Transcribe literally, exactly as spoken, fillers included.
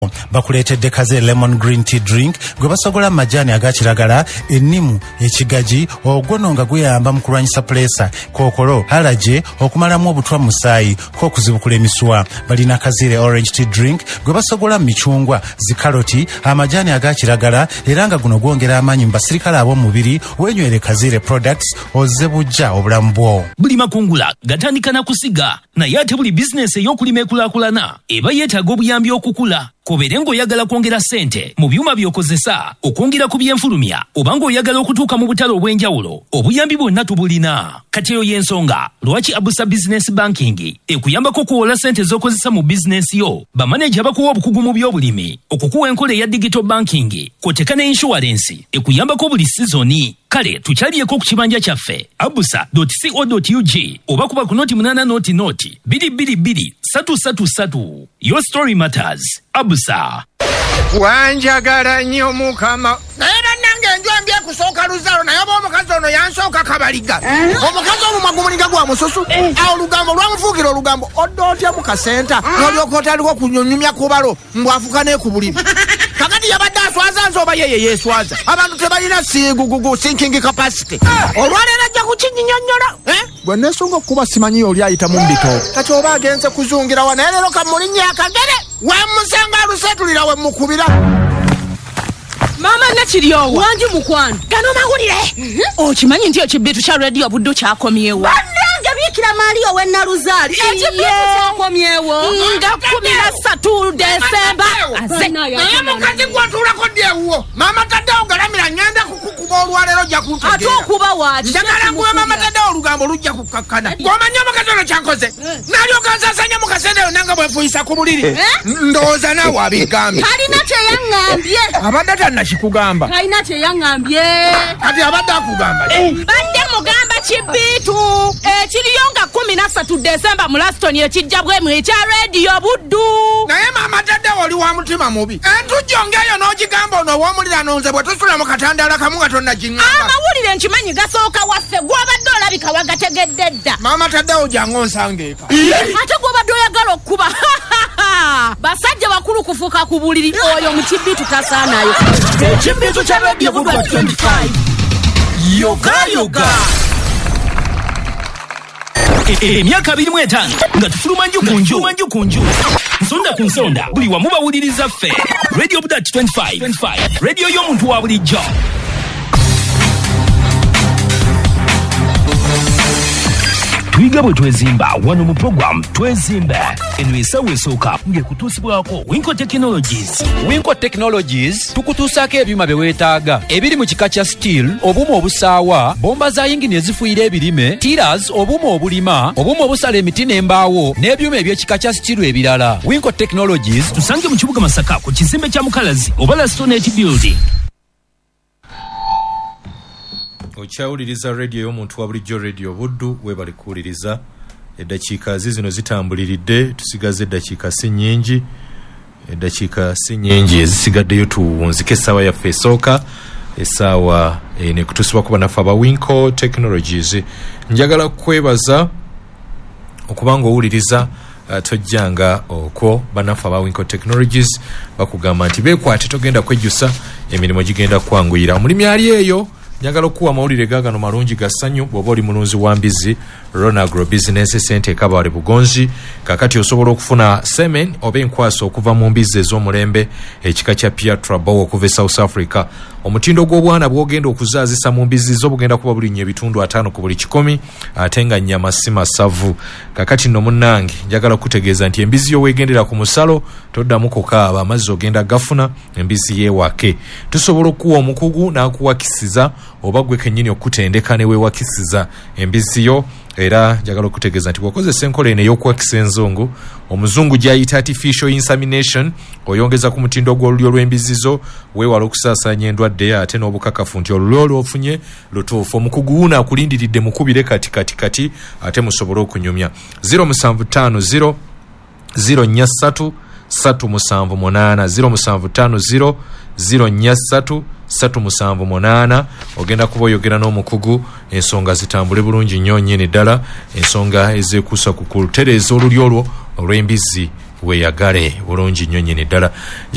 Buddho bakuleetedde kaze lemon green tea drink gwe basogola majani aga kiragala, ennimu, ekigaji, ogwono nga guyamba mu kulwanyisa pulesa, kookolo, allergy, okumalamu obutwa musaayi, k'okuzibukula emiswa. Balina kazire orange tea drink gwe basogola micungwa, zikaroti, amajani aga kiragala era nga guno gwongera amaanyi mu basirikale ab'omubiri. Wenywere kazire products ozze bujja obulamu bwo. Buli makungula gatandika na kusiga naye ate buli bizinesi ey'okulima ekulaakulana eba yeetaaga obuyambi okukula. Kobere ng'oyagala kwongera ssente mu byuma by'okozesa, okwongera ku byenfulumya, oba ng'oyagala okutuuka mu butale obw'enjawulo, obuyambi bwonna tubulina. Kati eyo y'ensonga lwaki Abusa Business Banking ekuyambako okuwola ssente z'okozesa mu bizinesi yo. Bamaneja bakuwa obukugu mu by'obulimi, okukuwa enkola eya digital banking, kw'oteeka ne insurance ekuyambako buli sizoni. Kale tukyaliyeko ku kibanja kyaffe abusa dot co dot u g oba kuba ku noti munana noti noti biri biri biri satu satu satu. Your story matters. Abusa. Wanjagala nnyo mukama. Era nange njambye kusooka luzalo naye oba omukazi ono yansooka kabaliga. Omukazi omumwa gumulinga gwa mususu. Awo olugambo lwamufuukira olugambo oddo otya mu kasenta n'olyoka otandika okunyunyumya ku balo mbwafuka ne ku buliri. Kakati yabadde aswaza nze oba yeye yeeswaza. Abantu tebalina siigugugu thinking capacity. Olwaleero ajja kukinnyonnyola. Bwe neesonga okuba simanyi oli ayita mu mbito. Kati oba agenze kuzungira wa naye leero kamulinnya akagere. Wamusanga alusetulira we mukubira. Mama nakiryowa wanji mukwano gano mawulire. Okimanyi nti ekibitu kya radio Buddo kyakomyewo. Bannange biikira Mario we Naluzaali ekibitu kyakomyewo nga kumi na ssatu Desemba. Naye mukazi gw'otuulako ddeewuwo. Mama taddewo galamira ngenda kukukuba olwaleero ojja kuntegeera. Ate okuba waaki njagala nguwe mama taddewo olugambo lujja kukakkana. Gw'omanyi omukazi ono kyankoze n'alyoka nsaasanya mu kaseera eyo nanga bwefuyisa ku buliri. Ndowooza naawe abigambye. talina kye yaŋŋambye. Abadde tannakikugamba. talina kye yaŋŋambye. Kati abadde akugamba. Badde mugamba kibitu ekiriyo nga kumi na ssatu Desemba mu Laston ekijja bwemu ekya radio Buddo. Naye mama taddewo oli wa mutima mubi. Entujjo ng'eyo n'ogigamba ono ow'omuliraano nze bwe tusula mu katandaala kamu nga tonnagiŋŋamba. Amawulire nkimanyi gasooka waffe gw'obadde olabika wagategedde dda. Mama taddewo jangu onsanga eka. Ate gw'obadde oyagala okuba basajja bakulu kufuuka ku buliri oyo mu kibitu tasaanayo. Ekibitu kya radio Buddo twenty-five. Yoga yoga. Emyaka abiri mu etaano nga tufuluma nju ku nju nju ku nju nsonda ku nsonda buli wamu bawuliriza ffe radio Buddo twenty-five radio y'omuntu wa bulijjo. Tuyiga bwe twezimba wano mu program twezimbe eno esawo esooka ng'ekutuusibwako Winco Technologies. Winco Technologies tukutuusaako ebyuma bye weetaaga ebiri mu kika kya steel, obuuma obusaawa, bomba za yingini ezifuuyira ebirime, tiras, obuuma obulima, obuuma obusala emiti n'embaawo n'ebyuma eby'ekika kya steel ebirala. Winco Technologies tusange mu kibuga Masaka ku kizimbe kya Mukalazi oba Lastonate Building. Okyawuliriza radio y'omuntu wa bulijjo radio Buddo webali kuwuliriza. Eddakiika zino zitambuliridde tusigaze eddakiika si nnyingi. Eddakiika si nnyingi ezisigaddeyo tuwunzike essaawa yaffe esooka essaawa ne kutuusibwa kuba naffe aba Winco Technologies. Njagala kwebaza okuba ng'owuliriza uh, tojjanga okwo bannaffe aba Winco Technologies bakugamba nti beekwate togenda kwejjusa emirimu gigenda kwanguyira. Omulimi ali eyo njagala okuwa amawulire gaagano malungi ga ssanyu bw'oba oli mulunzi wa mbizi Rona Agro Business Center Kabale Bugonzi. Kakati osobola okufuna semen oba enkwasa okuva mu mbizi ez'omulembe ekika kya Piatra Bow okuva e South Africa. Omutindo gw'obwana bw'ogenda okuzaazisa mu mbizi zo bugenda kuba buli nnyo ebitundu ataano ku buli kikumi ate nga nnyama si masavu. Kakati nno munnange njagala kutegeeza nti embizi yo weegendera ku musalo toddamu kukaaba amazzi ogenda gafuna embizi yeewake. Tusobola okuwa omukugu n'akuwakisiza oba gwe kennyini okutendeka ne weewakisiza embizi yo. Era njagala okutegeeza nti bw'okozesa enkola eno ey'okuwakisa enzungu omuzungu gy'ayita artificial insemination oyongeza ku mutindo gw'olulyo lw'embizi zo weewala okusaasaanya endwadde ate n'obukakafu nti olulyo lw'ofunye lutuufu. Omukugu wuno akulindiridde mukubire kati kati kati ate musobole okunyumya. zero seven five zero zero nnya ssatu ssatu musanvu munaana zero seven five zero zero nnya ssatu ssatu musanvu munaana. Ogenda kuba oyogera n'omukugu ensonga zitambule bulungi nnyo nnyini ddala, ensonga ezeekuusa ku kutereeza olulyo olwo olw'embizi weeyagale bulungi nnyo nnyini ddala.